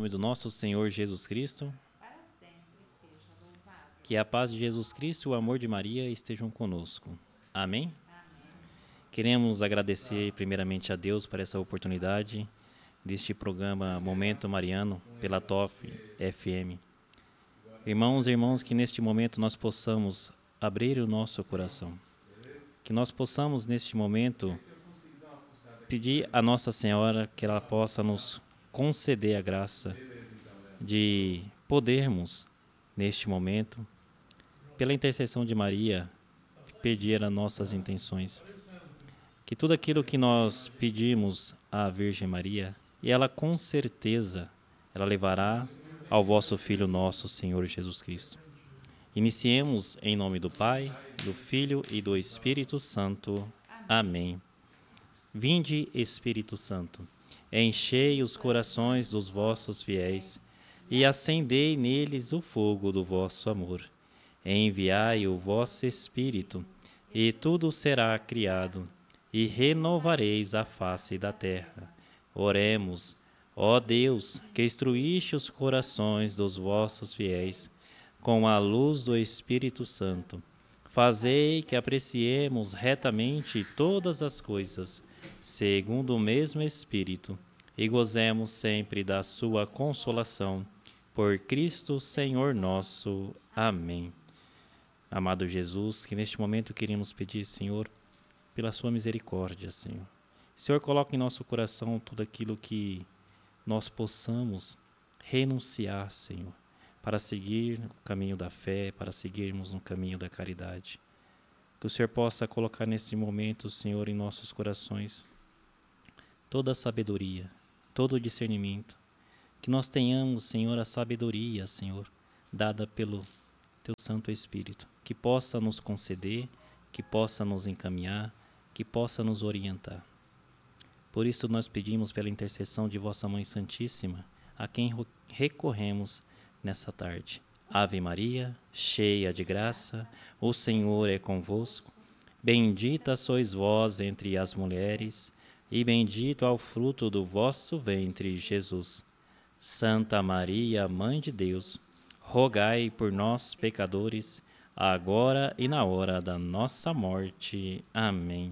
nome do nosso Senhor Jesus Cristo. Para sempre seja louvado. Que a paz de Jesus Cristo e o amor de Maria estejam conosco. Amém? Amém. Queremos agradecer primeiramente a Deus por essa oportunidade deste programa Momento Mariano pela TOF FM. Irmãos e irmãs, que neste momento nós possamos abrir o nosso coração. Que nós possamos neste momento pedir a Nossa Senhora que ela possa nos conceder a graça de podermos, neste momento, pela intercessão de Maria, pedir as nossas intenções. Que tudo aquilo que nós pedimos à Virgem Maria, e ela com certeza, ela levará ao vosso Filho nosso Senhor Jesus Cristo. Iniciemos em nome do Pai, do Filho e do Espírito Santo. Amém. Vinde, Espírito Santo, enchei os corações dos vossos fiéis e acendei neles o fogo do vosso amor. Enviai o vosso Espírito, e tudo será criado, e renovareis a face da terra. Oremos, ó Deus, que instruíste os corações dos vossos fiéis com a luz do Espírito Santo. Fazei que apreciemos retamente todas as coisas, segundo o mesmo Espírito, e gozemos sempre da sua consolação. Por Cristo Senhor nosso. Amém. Amado Jesus, que neste momento queremos pedir, Senhor, pela sua misericórdia, Senhor. Senhor, coloque em nosso coração tudo aquilo que nós possamos renunciar, Senhor, para seguir o caminho da fé, para seguirmos no caminho da caridade. Que o Senhor possa colocar nesse momento, Senhor, em nossos corações toda a sabedoria, todo o discernimento. Que nós tenhamos, Senhor, a sabedoria, Senhor, dada pelo Teu Santo Espírito, que possa nos conceder, que possa nos encaminhar, que possa nos orientar. Por isso nós pedimos pela intercessão de Vossa Mãe Santíssima, a quem recorremos nessa tarde. Ave Maria, cheia de graça, o Senhor é convosco. Bendita sois vós entre as mulheres, e bendito é o fruto do vosso ventre, Jesus. Santa Maria, Mãe de Deus, rogai por nós, pecadores, agora e na hora da nossa morte. Amém.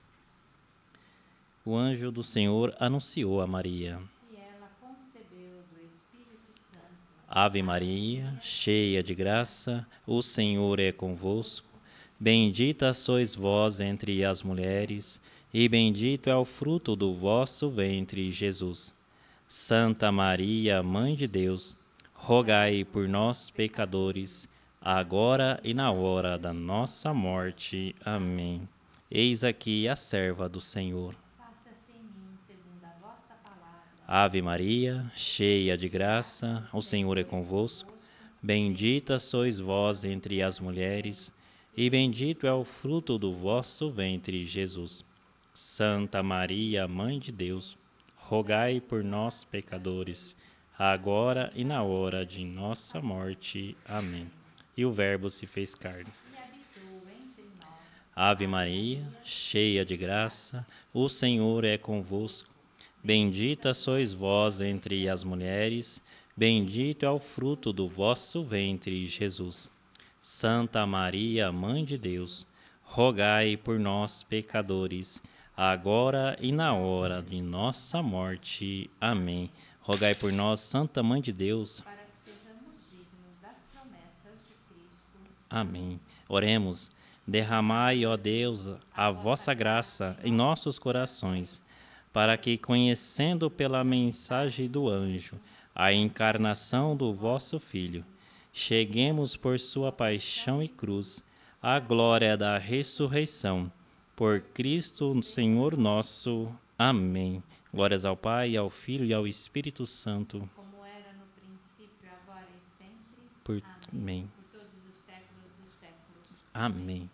O anjo do Senhor anunciou a Maria. E ela concebeu do Espírito Santo. Ave Maria, cheia de graça, o Senhor é convosco. Bendita sois vós entre as mulheres, e bendito é o fruto do vosso ventre, Jesus. Santa Maria, Mãe de Deus, rogai por nós, pecadores, agora e na hora da nossa morte. Amém. Eis aqui a serva do Senhor. Faça-se em mim segundo a vossa palavra. Ave Maria, cheia de graça, o Senhor é convosco. Bendita sois vós entre as mulheres, e bendito é o fruto do vosso ventre, Jesus. Santa Maria, Mãe de Deus, rogai por nós, pecadores, agora e na hora de nossa morte. Amém. E o Verbo se fez carne. E habitou entre nós. Ave Maria, cheia de graça, o Senhor é convosco. Bendita sois vós entre as mulheres, bendito é o fruto do vosso ventre, Jesus. Santa Maria, Mãe de Deus, rogai por nós, pecadores, agora e na hora de nossa morte. Amém. Rogai por nós, Santa Mãe de Deus. Para que sejamos dignos das promessas de Cristo. Amém. Oremos. Derramai, ó Deus, a vossa graça em nossos corações, para que, conhecendo pela mensagem do anjo a encarnação do vosso Filho, cheguemos por sua paixão e cruz à glória da ressurreição. Por Cristo, Senhor nosso. Amém. Glórias ao Pai, ao Filho e ao Espírito Santo. Como era no princípio, agora e sempre. Amém. Por todos os séculos dos séculos. Amém.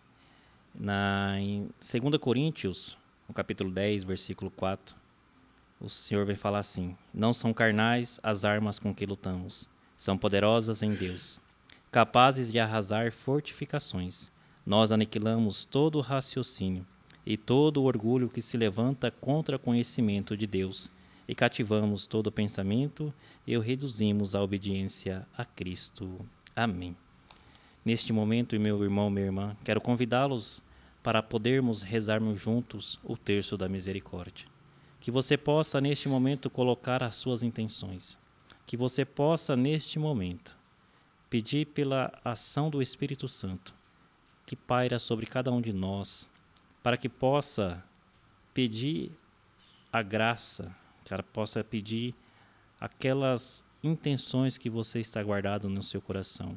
Em 2 Coríntios, no capítulo 10, versículo 4, o Senhor vai falar assim: não são carnais as armas com que lutamos, são poderosas em Deus, capazes de arrasar fortificações. Nós aniquilamos todo o raciocínio e todo o orgulho que se levanta contra o conhecimento de Deus, e cativamos todo pensamento e o reduzimos à obediência a Cristo. Amém. Neste momento, meu irmão, minha irmã, quero convidá-los para podermos rezarmos juntos o terço da misericórdia. Que você possa, neste momento, colocar as suas intenções. Que você possa, neste momento, pedir pela ação do Espírito Santo, que paira sobre cada um de nós, para que possa pedir a graça, que ela possa pedir aquelas intenções que você está guardado no seu coração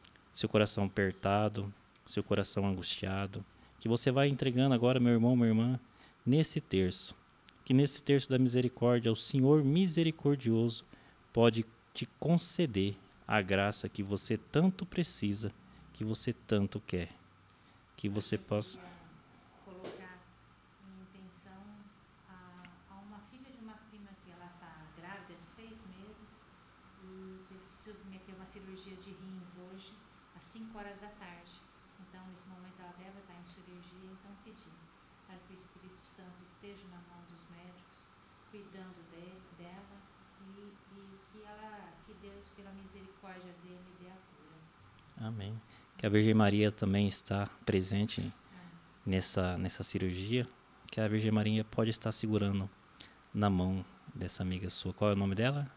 apertado, seu coração angustiado, que você vai entregando agora, meu irmão, minha irmã, nesse terço, que nesse terço da misericórdia, o Senhor misericordioso pode te conceder a graça que você tanto precisa, que você tanto quer, que você possa colocar em intenção a uma filha de uma prima que ela está grávida de 6 meses e teve que submeter uma cirurgia de rins hoje às 5 horas da tarde. Então, nesse momento, ela deve estar em cirurgia, então pedir para que o Espírito Santo esteja na mão dos médicos, cuidando dela e que Deus, pela misericórdia dele, dê a cura. Amém. Que a Virgem Maria também está presente nessa cirurgia, que a Virgem Maria pode estar segurando na mão dessa amiga sua. Qual é o nome dela?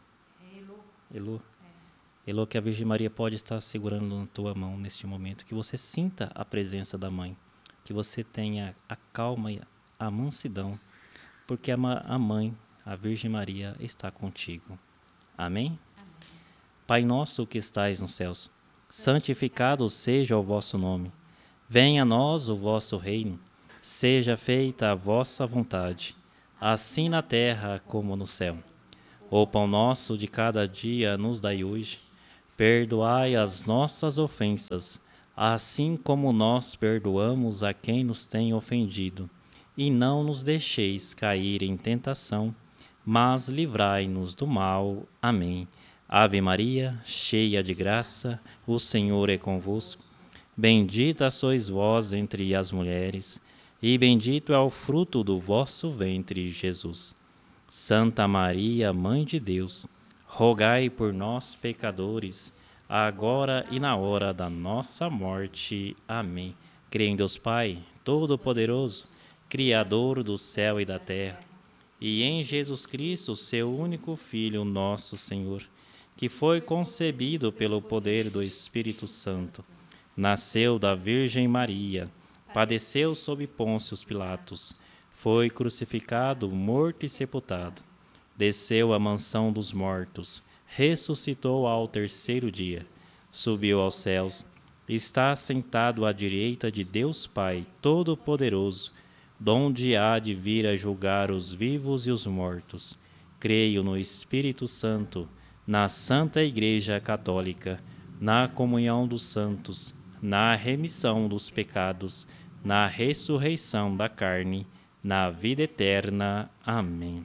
Elu. Elu, que a Virgem Maria pode estar segurando na tua mão neste momento, que você sinta a presença da mãe, que você tenha a calma e a mansidão, porque a mãe, a Virgem Maria, está contigo. Amém? Amém. Pai nosso que estais nos céus, santificado seja o vosso nome. Venha a nós o vosso reino. Seja feita a vossa vontade, assim na terra como no céu. O pão nosso de cada dia nos dai hoje. Perdoai as nossas ofensas, assim como nós perdoamos a quem nos tem ofendido. E não nos deixeis cair em tentação, mas livrai-nos do mal. Amém. Ave Maria, cheia de graça, o Senhor é convosco. Bendita sois vós entre as mulheres, e bendito é o fruto do vosso ventre, Jesus. Santa Maria, Mãe de Deus, rogai por nós, pecadores, agora e na hora da nossa morte. Amém. Creio em Deus Pai, Todo-Poderoso, Criador do céu e da terra, e em Jesus Cristo, seu único Filho, nosso Senhor, que foi concebido pelo poder do Espírito Santo, nasceu da Virgem Maria, padeceu sob Pôncio Pilatos, foi crucificado, morto e sepultado, desceu à mansão dos mortos, ressuscitou ao terceiro dia, subiu aos céus, está sentado à direita de Deus Pai Todo-Poderoso, donde há de vir a julgar os vivos e os mortos. Creio no Espírito Santo, na Santa Igreja Católica, na comunhão dos santos, na remissão dos pecados, na ressurreição da carne, na vida eterna. Amém.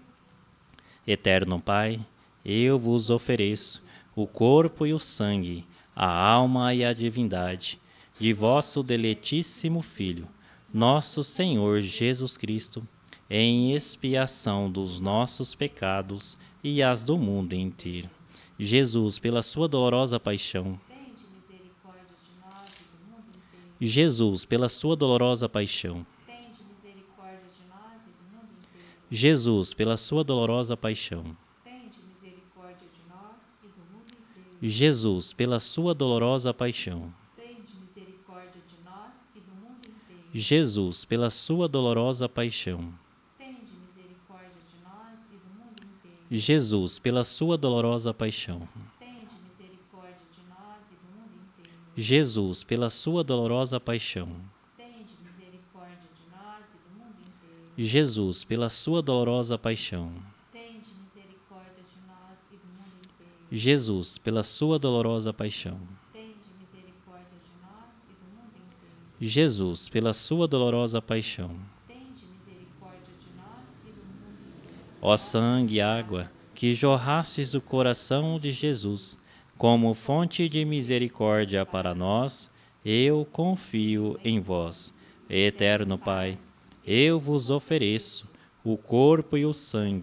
Eterno Pai, eu vos ofereço o corpo e o sangue, a alma e a divindade de vosso deletíssimo Filho, nosso Senhor Jesus Cristo, em expiação dos nossos pecados e as do mundo inteiro. Jesus, pela sua dolorosa paixão, Tende misericórdia de nós e do mundo inteiro. Jesus, pela sua dolorosa paixão, Tende misericórdia de nós e do mundo inteiro. Jesus, pela sua dolorosa paixão, Tende misericórdia de nós e do mundo inteiro. Jesus, pela sua dolorosa paixão, Tende misericórdia de nós e do mundo inteiro. Jesus, pela sua dolorosa paixão, Tende misericórdia de nós e do mundo inteiro. Jesus, pela sua dolorosa paixão, Tende misericórdia de nós e do mundo inteiro. Jesus, pela sua dolorosa paixão, Tende misericórdia de nós e do mundo inteiro. Jesus, pela sua dolorosa paixão, Tende misericórdia de nós e do mundo inteiro. Jesus, pela sua dolorosa paixão, Tende misericórdia de nós e do mundo inteiro. Jesus, pela sua dolorosa paixão. Tende misericórdia de nós e do mundo inteiro. Ó sangue e água, que jorrastes do coração de Jesus, como fonte de misericórdia para nós, eu confio em vós. Eterno Pai, eu vos ofereço o corpo e o sangue,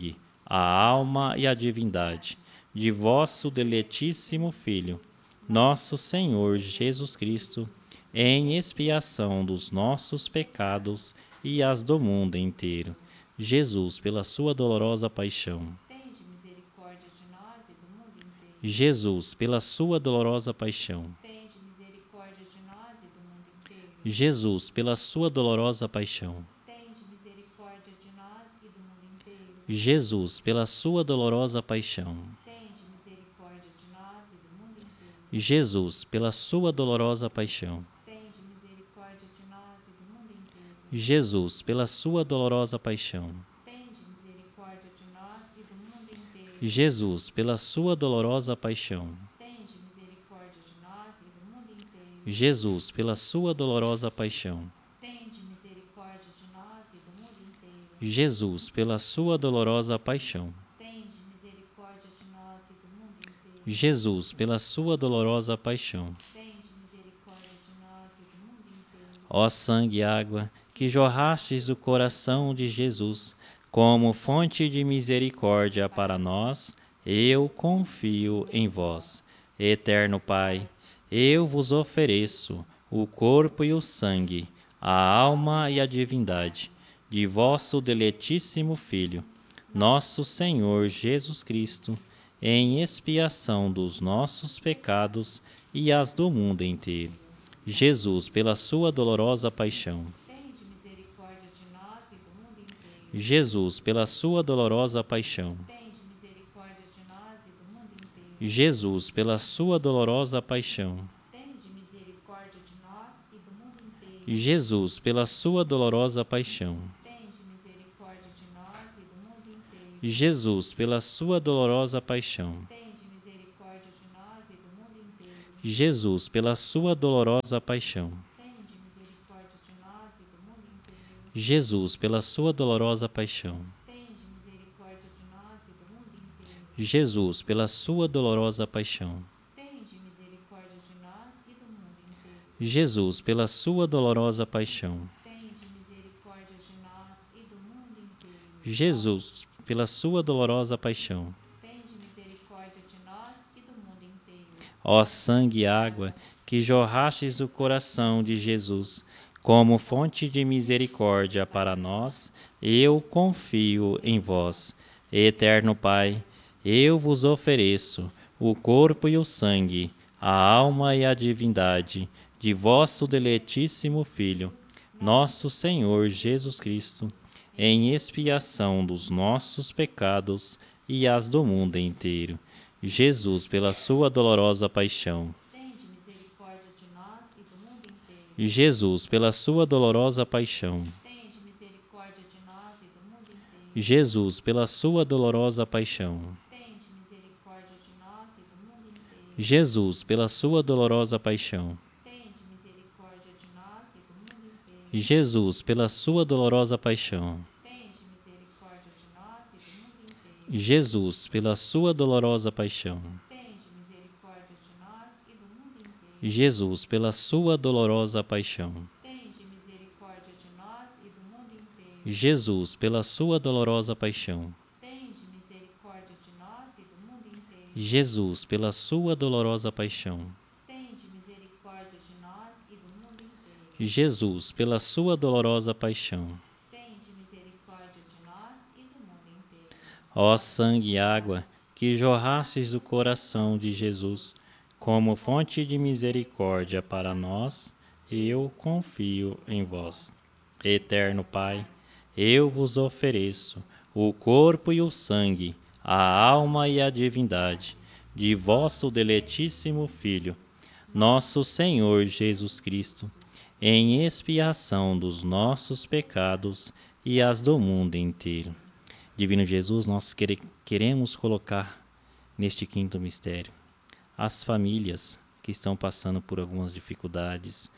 a alma e a divindade de vosso diletíssimo Filho, nosso Senhor Jesus Cristo, em expiação dos nossos pecados e as do mundo inteiro. Jesus, pela sua dolorosa paixão. Tende misericórdia de nós e do mundo inteiro. Jesus, pela sua dolorosa paixão. Tende misericórdia de nós e do mundo inteiro. Jesus, pela sua dolorosa paixão. Tende misericórdia de nós e do mundo inteiro. Jesus, pela sua dolorosa paixão. Tende misericórdia de nós e do mundo inteiro. Jesus, pela sua dolorosa paixão. Tende misericórdia de nós e do mundo inteiro. Jesus, pela sua dolorosa paixão. Tende misericórdia de nós e do mundo inteiro. Jesus, pela sua dolorosa paixão. Tende misericórdia de nós e do mundo inteiro. Jesus, pela sua dolorosa paixão. Tende misericórdia de nós e do mundo inteiro. Jesus, pela sua dolorosa paixão. Tende misericórdia de nós e do mundo inteiro. Jesus, pela sua dolorosa paixão. Tende misericórdia de nós e do mundo inteiro. Ó sangue e água, que jorrastes do coração de Jesus, como fonte de misericórdia para nós, eu confio em vós. Eterno Pai, eu vos ofereço o corpo e o sangue, a alma e a divindade de vosso diletíssimo Filho, nosso Senhor Jesus Cristo, em expiação dos nossos pecados e as do mundo inteiro. Jesus, pela sua dolorosa paixão. Tende misericórdia de nós e do mundo inteiro. Jesus, pela sua dolorosa paixão. Tende misericórdia de nós e do mundo inteiro. Jesus, pela sua dolorosa paixão. Tende misericórdia de nós e do mundo inteiro. Jesus, pela sua dolorosa paixão. Tende misericórdia de nós e do mundo inteiro. Jesus, pela sua dolorosa paixão. Tende misericórdia de nós e do mundo inteiro. Jesus, pela sua dolorosa paixão. Tende misericórdia de nós e do mundo inteiro. Jesus, pela sua dolorosa paixão. Tende misericórdia de nós e do mundo inteiro. Jesus, pela sua dolorosa paixão. Tende misericórdia de nós e do mundo inteiro. Jesus, pela sua dolorosa paixão. Tende misericórdia de nós e do mundo inteiro. Jesus, pela sua dolorosa paixão. Tende misericórdia de nós e do mundo inteiro. Ó sangue e água, que jorrastes do coração de Jesus, como fonte de misericórdia para nós, eu confio em vós. Eterno Pai, eu vos ofereço o corpo e o sangue, a alma e a divindade de vosso diletíssimo Filho, nosso Senhor Jesus Cristo, em expiação dos nossos pecados e as do mundo inteiro. Jesus, pela sua dolorosa paixão. Tende misericórdia de nós e do mundo inteiro. Jesus, pela sua dolorosa paixão. Tende misericórdia de nós e do mundo inteiro. Jesus, pela sua dolorosa paixão. Tende misericórdia de nós e do mundo inteiro. Jesus, pela sua dolorosa paixão. Tende misericórdia de nós e do mundo inteiro. Jesus, pela sua dolorosa paixão. Tende misericórdia de nós e do mundo inteiro. Jesus, pela sua dolorosa paixão. Tende misericórdia de nós e do mundo inteiro. Jesus, pela sua dolorosa paixão. Tende misericórdia de nós e do mundo inteiro. Jesus, pela sua dolorosa paixão. Tende misericórdia de nós e do mundo inteiro. Jesus, pela sua dolorosa paixão. Tende misericórdia de nós e do mundo inteiro. Jesus, pela sua dolorosa paixão. Tende misericórdia de nós e do mundo inteiro. Ó sangue e água, que jorrastes do coração de Jesus, como fonte de misericórdia para nós, eu confio em vós. Eterno Pai, eu vos ofereço o corpo e o sangue, a alma e a divindade de vosso diletíssimo Filho, nosso Senhor Jesus Cristo, em expiação dos nossos pecados e as do mundo inteiro. Divino Jesus, nós queremos colocar neste quinto mistério as famílias que estão passando por algumas dificuldades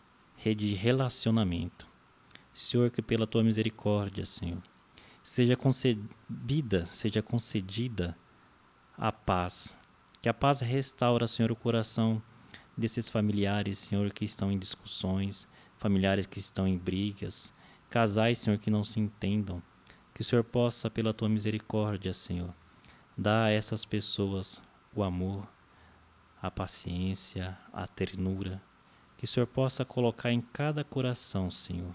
de relacionamento. Senhor, que pela tua misericórdia, Senhor, seja concedida a paz. Que a paz restaura, Senhor, o coração desses familiares, Senhor, que estão em discussões, familiares que estão em brigas, casais, Senhor, que não se entendam. Que o Senhor possa, pela tua misericórdia, Senhor, dar a essas pessoas o amor, a paciência, a ternura. Que o Senhor possa colocar em cada coração, Senhor,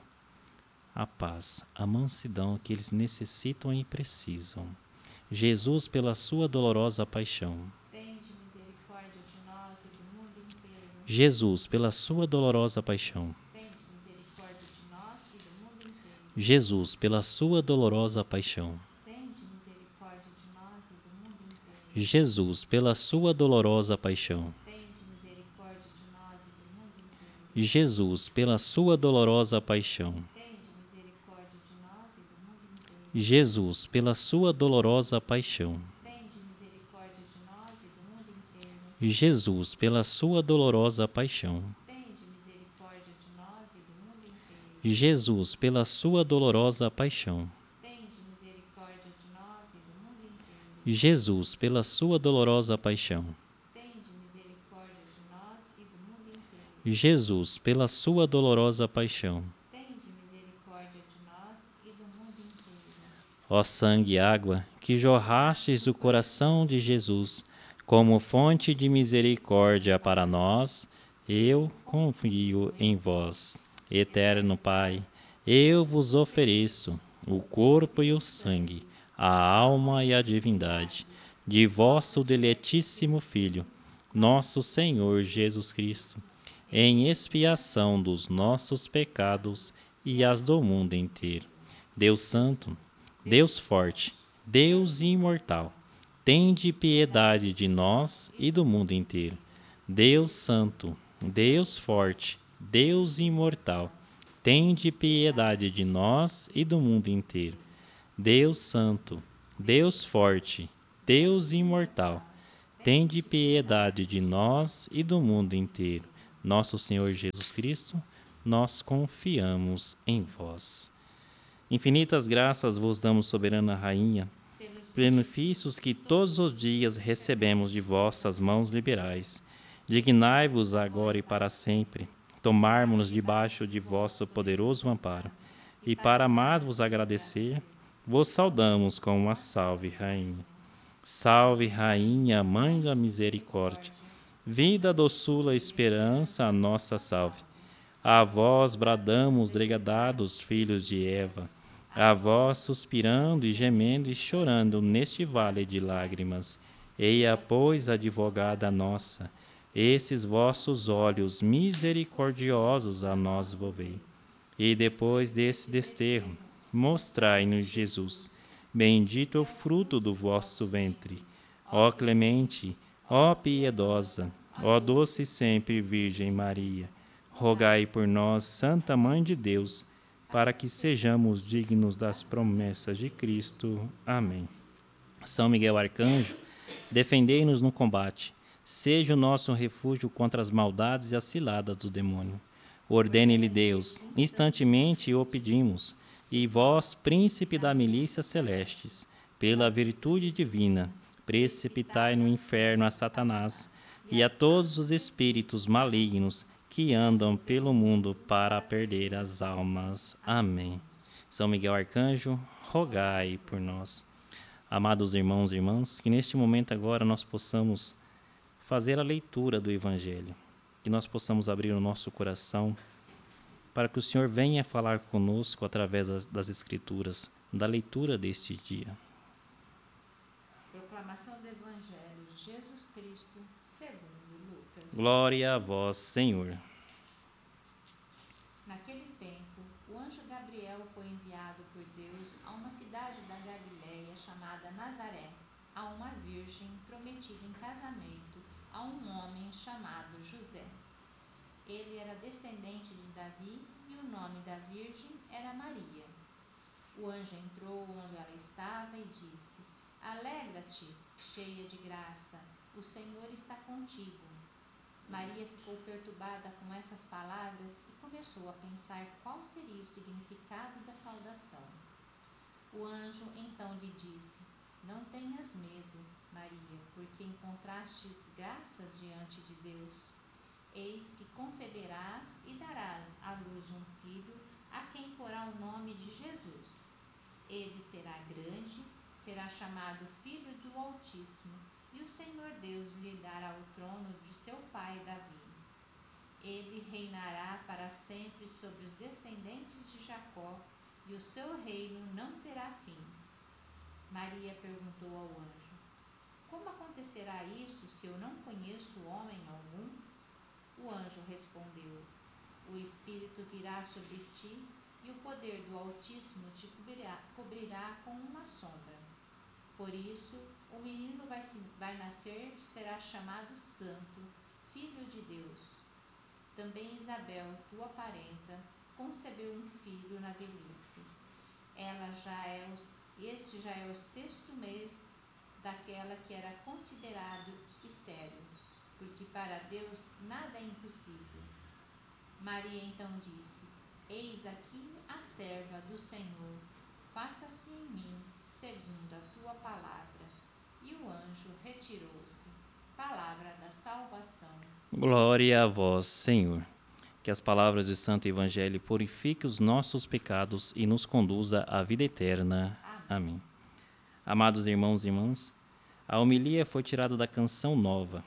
a paz, a mansidão que eles necessitam e precisam. Jesus, pela sua dolorosa paixão. Tende misericórdia de nós e do mundo inteiro. Jesus, pela sua dolorosa paixão. Tende misericórdia de nós e do mundo inteiro. Jesus, pela sua dolorosa paixão. Tende misericórdia de nós e do mundo inteiro. Jesus, pela sua dolorosa paixão. Tende misericórdia de nós e do mundo inteiro. Jesus, pela sua dolorosa paixão. Tende misericórdia de nós e do mundo inteiro. Jesus, pela sua dolorosa paixão. Tende misericórdia de nós e do mundo inteiro. Jesus, pela sua dolorosa paixão. Tende misericórdia de nós e do mundo inteiro. Jesus, pela sua dolorosa paixão. Tende misericórdia de nós e do mundo inteiro. Jesus, pela sua dolorosa paixão. Tende misericórdia de nós e do mundo inteiro. Jesus, pela sua dolorosa paixão. Tende misericórdia de nós e do mundo inteiro. Ó sangue e água, que jorrastes do coração de Jesus, como fonte de misericórdia para nós, eu confio em vós. Eterno Pai, eu vos ofereço o corpo e o sangue, a alma e a divindade de vosso diletíssimo Filho, nosso Senhor Jesus Cristo, em expiação dos nossos pecados e as do mundo inteiro. Deus Santo, Deus forte, Deus imortal, tende piedade de nós e do mundo inteiro. Deus Santo, Deus forte, Deus imortal, tende piedade de nós e do mundo inteiro. Deus Santo, Deus forte, Deus imortal, tende piedade de nós e do mundo inteiro. Nosso Senhor Jesus Cristo, nós confiamos em vós. Infinitas graças vos damos, soberana Rainha, benefícios que todos os dias recebemos de vossas mãos liberais. Dignai-vos agora e para sempre, tomarmos-nos debaixo de vosso poderoso amparo. E para mais vos agradecer, vos saudamos com uma salve, Rainha. Salve, Rainha, Mãe da Misericórdia, vida, doçura, esperança, a nossa salve. A vós bradamos, degredados filhos de Eva, a vós suspirando e gemendo e chorando neste vale de lágrimas. Eia, pois, advogada nossa, esses vossos olhos misericordiosos a nós volvei. E depois desse desterro, mostrai-nos Jesus, bendito é o fruto do vosso ventre. Ó clemente, ó piedosa, ó doce sempre Virgem Maria, rogai por nós, Santa Mãe de Deus, para que sejamos dignos das promessas de Cristo. Amém. São Miguel Arcanjo, defendei-nos no combate. Seja o nosso refúgio contra as maldades e as ciladas do demônio. Ordene-lhe Deus, instantemente o pedimos, e vós, príncipe da milícia celestes, pela virtude divina, precipitai no inferno a Satanás e a todos os espíritos malignos que andam pelo mundo para perder as almas. Amém. São Miguel Arcanjo, rogai por nós. Amados irmãos e irmãs, que neste momento agora nós possamos fazer a leitura do Evangelho, que nós possamos abrir o nosso coração para que o Senhor venha falar conosco através das Escrituras, da leitura deste dia. Proclamação do Evangelho de Jesus Cristo, segundo Lucas. Glória a vós, Senhor. Naquele tempo, o anjo Gabriel foi enviado por Deus a uma cidade da Galiléia chamada Nazaré, a uma virgem prometida em casamento a um homem chamado José. Ele era descendente de Davi e o nome da virgem era Maria. O anjo entrou onde ela estava e disse: Alegra-te, cheia de graça, o Senhor está contigo. Maria ficou perturbada com essas palavras e começou a pensar qual seria o significado da saudação. O anjo então lhe disse: Não tenhas medo, Maria, porque encontraste graças diante de Deus. Eis que conceberás e darás à luz um filho, a quem porá o nome de Jesus. Ele será grande, será chamado Filho do Altíssimo, e o Senhor Deus lhe dará o trono de seu pai Davi. Ele reinará para sempre sobre os descendentes de Jacó, e o seu reino não terá fim. Maria perguntou ao anjo: Como acontecerá isso se eu não conheço homem algum? O anjo respondeu: O Espírito virá sobre ti, e o poder do Altíssimo te cobrirá com uma sombra. Por isso, o menino vai nascer, será chamado Santo, Filho de Deus. Também Isabel, tua parenta, concebeu um filho na velhice. Este já é o 6º mês daquela que era considerado estéril, porque para Deus nada é impossível. Maria então disse: Eis aqui a serva do Senhor, faça-se em mim segundo a tua palavra. E o anjo retirou-se. Palavra da salvação. Glória a vós, Senhor. Que as palavras do Santo Evangelho purifiquem os nossos pecados e nos conduza à vida eterna. Amém. Amados irmãos e irmãs, a homilia foi tirada da canção nova,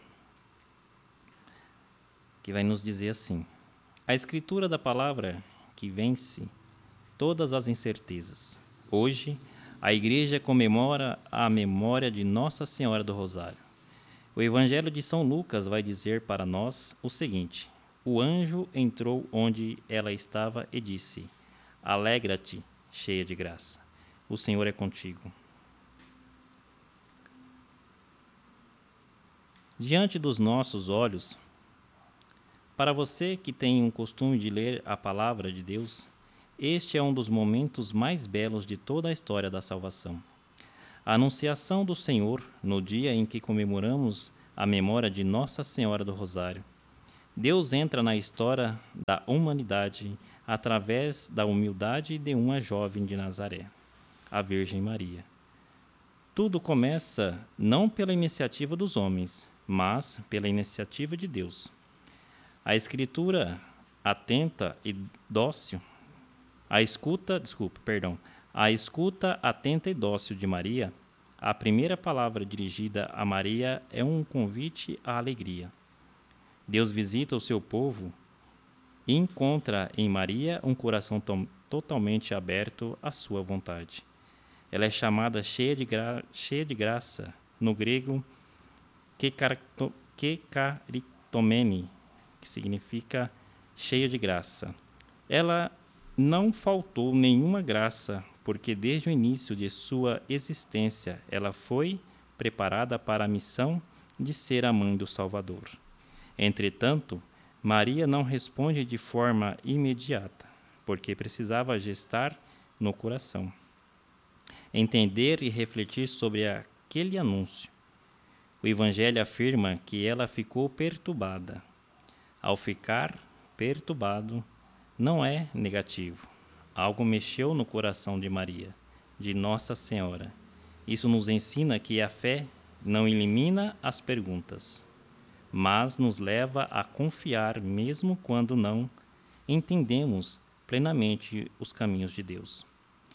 que vai nos dizer assim: a escritura da palavra que vence todas as incertezas. Hoje, a Igreja comemora a memória de Nossa Senhora do Rosário. O Evangelho de São Lucas vai dizer para nós o seguinte: o anjo entrou onde ela estava e disse: Alegra-te, cheia de graça. O Senhor é contigo. Diante dos nossos olhos, para você que tem um costume de ler a palavra de Deus, este é um dos momentos mais belos de toda a história da salvação. A anunciação do Senhor no dia em que comemoramos a memória de Nossa Senhora do Rosário. Deus entra na história da humanidade através da humildade de uma jovem de Nazaré, a Virgem Maria. Tudo começa não pela iniciativa dos homens, mas pela iniciativa de Deus. A escritura atenta e dócil, a escuta atenta e dócil de Maria, a primeira palavra dirigida a Maria é um convite à alegria. Deus visita o seu povo e encontra em Maria um coração totalmente aberto à sua vontade. Ela é chamada cheia de graça, no grego kekaritomene, que significa cheia de graça. Ela não faltou nenhuma graça, porque desde o início de sua existência ela foi preparada para a missão de ser a mãe do Salvador. Entretanto, Maria não responde de forma imediata, porque precisava gestar no coração, entender e refletir sobre aquele anúncio. O Evangelho afirma que ela ficou perturbada. Ao ficar perturbado, não é negativo. Algo mexeu no coração de Maria, de Nossa Senhora. Isso nos ensina que a fé não elimina as perguntas, mas nos leva a confiar mesmo quando não entendemos plenamente os caminhos de Deus.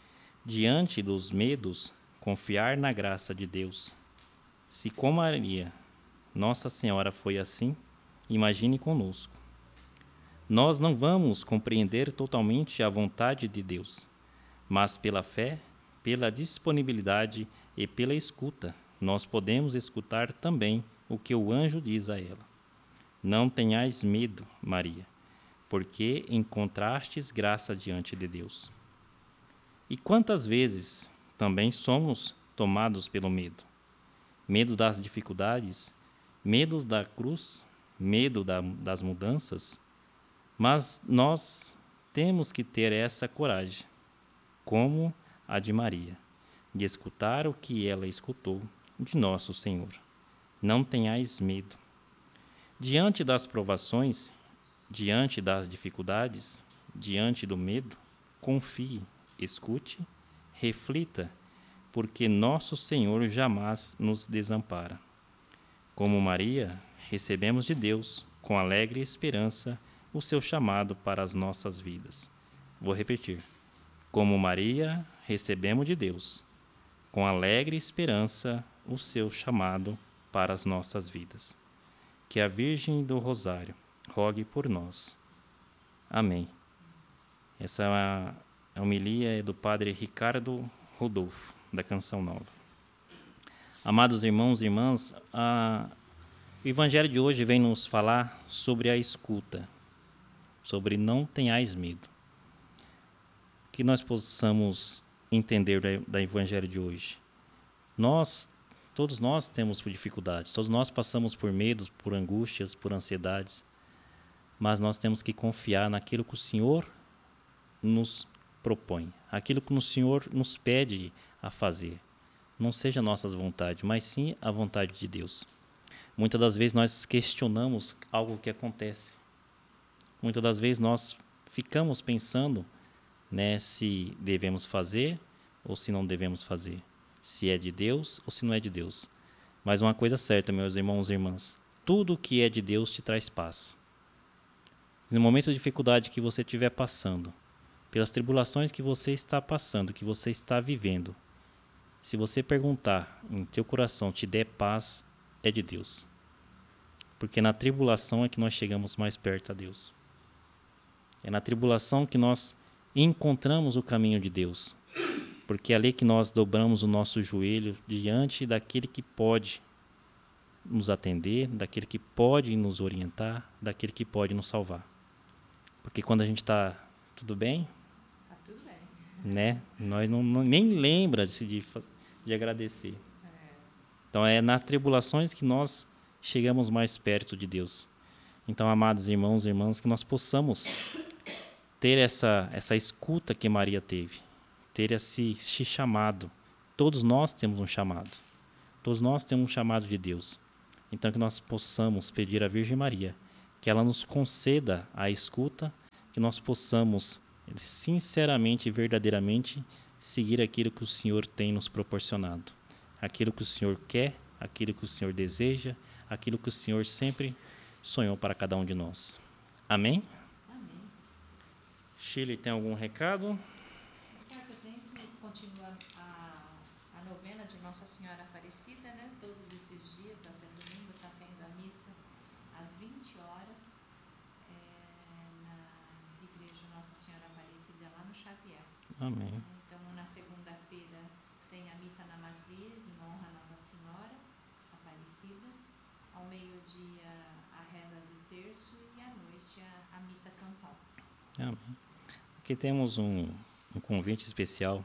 Diante dos medos, confiar na graça de Deus. Se com Maria, Nossa Senhora foi assim, imagine conosco. Nós não vamos compreender totalmente a vontade de Deus, mas pela fé, pela disponibilidade e pela escuta, nós podemos escutar também o que o anjo diz a ela. Não tenhais medo, Maria, porque encontrastes graça diante de Deus. E quantas vezes também somos tomados pelo medo? Medo das dificuldades, medo da cruz, medo das mudanças, mas nós temos que ter essa coragem, como a de Maria, de escutar o que ela escutou de nosso Senhor. Não tenhais medo. Diante das provações, diante das dificuldades, diante do medo, confie, escute, reflita, porque nosso Senhor jamais nos desampara. Como Maria, recebemos de Deus, com alegre esperança, o seu chamado para as nossas vidas. Vou repetir. Como Maria, recebemos de Deus, com alegre esperança, o seu chamado para as nossas vidas. Que a Virgem do Rosário rogue por nós. Amém. Essa a homilia é do Padre Ricardo Rodolfo, da Canção Nova. Amados irmãos e irmãs, o Evangelho de hoje vem nos falar sobre a escuta, sobre não tenhais medo. Que nós possamos entender da Evangelho de hoje. Todos nós temos dificuldades, todos nós passamos por medos, por angústias, por ansiedades, mas nós temos que confiar naquilo que o Senhor nos propõe, aquilo que o Senhor nos pede a fazer. Não seja a nossa vontade, mas sim a vontade de Deus. Muitas das vezes nós questionamos algo que acontece. Muitas das vezes nós ficamos pensando, se devemos fazer ou se não devemos fazer, se é de Deus ou se não é de Deus. Mas uma coisa certa, meus irmãos e irmãs, tudo que é de Deus te traz paz. No momento de dificuldade que você estiver passando, pelas tribulações que você está passando, que você está vivendo, se você perguntar em teu coração, te der paz, é de Deus. Porque na tribulação é que nós chegamos mais perto a Deus. É na tribulação que nós encontramos o caminho de Deus. Porque é ali que nós dobramos o nosso joelho diante daquele que pode nos atender, daquele que pode nos orientar, daquele que pode nos salvar. Porque quando a gente está tudo bem, tudo bem. Nós nem lembra de agradecer. Então é nas tribulações que nós chegamos mais perto de Deus. Então, amados irmãos e irmãs, que nós possamos ter essa escuta que Maria teve, ter esse chamado. Todos nós temos um chamado. Todos nós temos um chamado de Deus. Então, que nós possamos pedir à Virgem Maria que ela nos conceda a escuta, que nós possamos sinceramente e verdadeiramente seguir aquilo que o Senhor tem nos proporcionado, aquilo que o Senhor quer, aquilo que o Senhor deseja, aquilo que o Senhor sempre sonhou para cada um de nós. Amém? Amém. Shirley, tem algum recado? Ricardo, tem que continuar a novena de Nossa Senhora Aparecida, todos esses dias, até domingo, está tendo a missa às 20 horas na Igreja Nossa Senhora Aparecida, lá no Xavier. Amém. Então, na segunda-feira tem a missa na matriz, em honra a Nossa Senhora Aparecida. Ao meio-dia, a reza do terço e à noite, a missa campal. Amém. Aqui temos um convite especial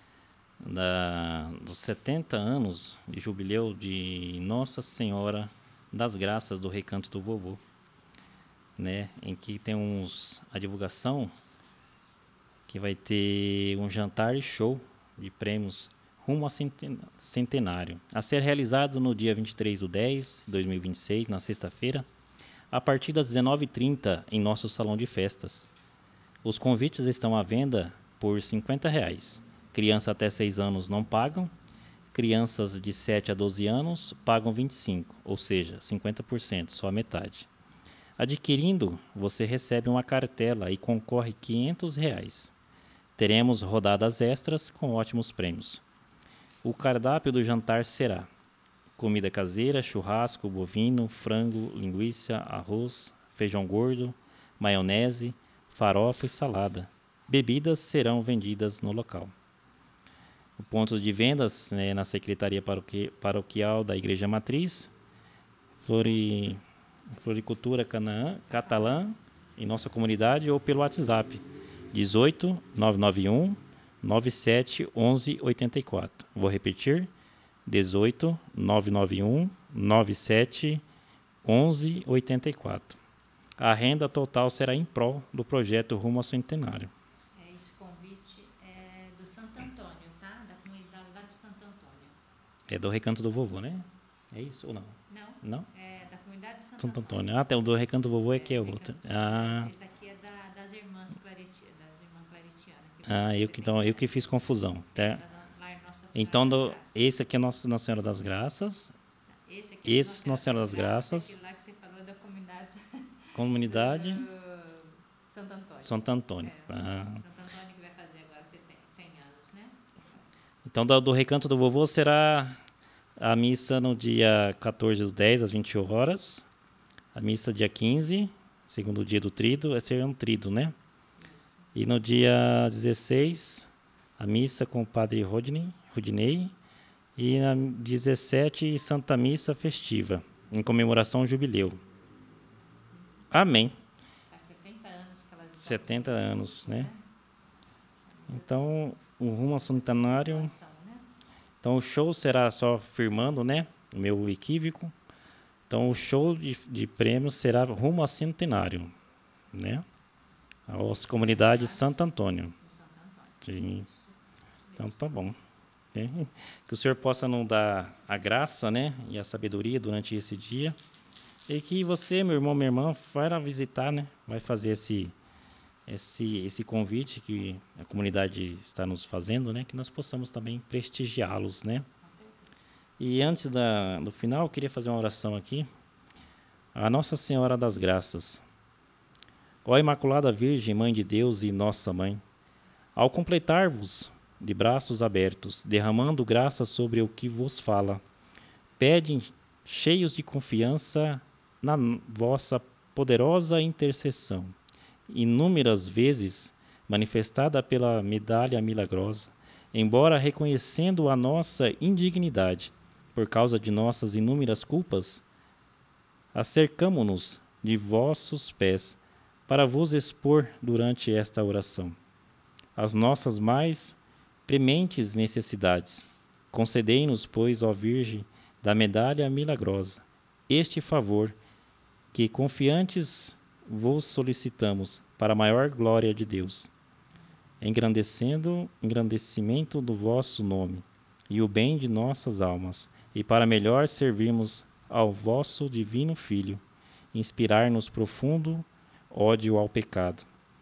dos 70 anos de jubileu de Nossa Senhora das Graças do Recanto do Vovô, em que temos a divulgação que vai ter um jantar e show de prêmios rumo a centenário, a ser realizado no dia 23/10/2026, na sexta-feira, a partir das 19h30 em nosso salão de festas. Os convites estão à venda por R$ 50. Crianças até 6 anos não pagam, crianças de 7 a 12 anos pagam 25, ou seja, 50%, só a metade. Adquirindo, você recebe uma cartela e concorre R$ 500. Teremos rodadas extras com ótimos prêmios. O cardápio do jantar será comida caseira, churrasco, bovino, frango, linguiça, arroz, feijão gordo, maionese, farofa e salada. Bebidas serão vendidas no local. O ponto de vendas na Secretaria Paroquial da Igreja Matriz, Floricultura Catalã, em nossa comunidade, ou pelo WhatsApp 18 991 97 11 84. Vou repetir, 18 991 97 11 84. A renda total será em prol do projeto Rumo ao Centenário. Esse convite é do Santo Antônio, tá? Da comunidade lá de Santo Antônio. É do Recanto do Vovô, né? É isso ou não? Não? É da comunidade de Santo Antônio. Até o do Recanto do Vovô que é outro. Esse aqui é das irmãs claretianas. Eu que fiz confusão. Tá? Então, esse aqui é Nossa Senhora das Graças. Esse Nossa Senhora das Graças. Esse lá que você falou é da comunidade Santo Antônio. Santo Antônio. Santo Antônio que vai fazer agora 100 anos, né? Então, do Recanto do Vovô será a missa no dia 14/10, às 20 horas. A missa dia 15, segundo dia do trido, seria um trido, né? Isso. E no dia 16, a missa com o padre Rodinei. E na 17, Santa Missa festiva, em comemoração ao jubileu. Amém. Faz 70 anos que elas estão 70 anos, né? né? Então, o rumo ao centenário. Doação, né? Então, o show será só firmando, né? O meu equívoco. Então, o show de prêmios será rumo ao centenário, né? A comunidade Santo Antônio. No Santo Antônio. Sim. Isso Então, mesmo. tá bom. né? Que o Senhor possa nos dar a graça, né? E a sabedoria durante esse dia. E que você, meu irmão, minha irmã, vai lá visitar, né? Vai fazer esse convite que a comunidade está nos fazendo, né? Que nós possamos também prestigiá-los, né? Com certeza. E antes do final, eu queria fazer uma oração aqui. A Nossa Senhora das Graças. Ó Imaculada Virgem, Mãe de Deus e Nossa Mãe, ao completar-vos de braços abertos, derramando graça sobre o que vos fala, pedem, cheios de confiança, na vossa poderosa intercessão, inúmeras vezes manifestada pela medalha milagrosa, embora reconhecendo a nossa indignidade por causa de nossas inúmeras culpas, acercamo-nos de vossos pés para vos expor durante esta oração as nossas mais prementes necessidades. Concedei-nos, pois, ó Virgem da medalha milagrosa, este favor que confiantes vos solicitamos para a maior glória de Deus, engrandecimento do vosso nome e o bem de nossas almas, e para melhor servirmos ao vosso divino Filho, inspirar-nos profundo ódio ao pecado,